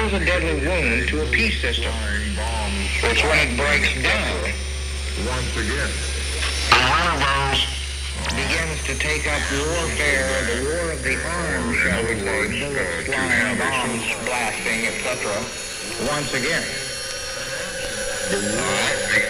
deals a deadly wound to a peace system, which when it breaks down, once again, one of those begins to take up warfare, the war of the arms, shall we say, bullets flying, bombs blasting, etc., once again. the war